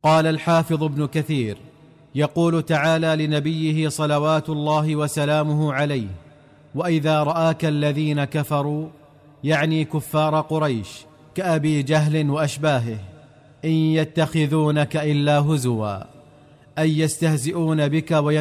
قال الحافظ ابن كثير: يقول تعالى لنبيه صلوات الله وسلامه عليه: وإذا رآك الذين كفروا، يعني كفار قريش كأبي جهل وأشباهه، إن يتخذونك إلا هزوا، أي يستهزئون بك